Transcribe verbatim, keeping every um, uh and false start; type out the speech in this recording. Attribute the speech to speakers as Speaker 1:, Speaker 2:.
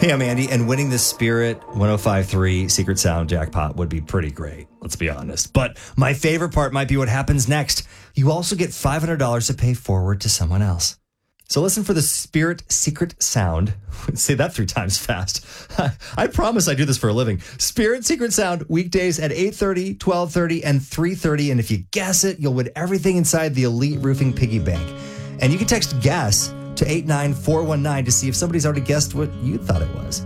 Speaker 1: Hey, I'm Andy, and winning the Spirit one oh five point three Secret Sound jackpot would be pretty great, let's be honest. But my favorite part might be what happens next. You also get five hundred dollars to pay forward to someone else. So listen for the Spirit Secret Sound. Say that three times fast. I promise I do this for a living. Spirit Secret Sound, weekdays at eight thirty, twelve thirty, and three thirty. And if you guess it, you'll win everything inside the Elite Roofing Piggy Bank. And you can text GUESS to eight nine four one nine to see if somebody's already guessed what you thought it was.